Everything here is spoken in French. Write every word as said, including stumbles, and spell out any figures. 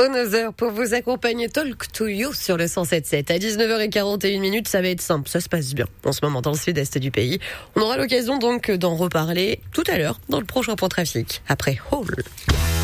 Another pour vous accompagner Talk to You sur le cent sept sept. À dix-neuf heures quarante et une minutes, ça va être simple. Ça se passe bien en ce moment dans le sud-est du pays. On aura l'occasion donc d'en reparler tout à l'heure dans le prochain point trafic. Après Hall.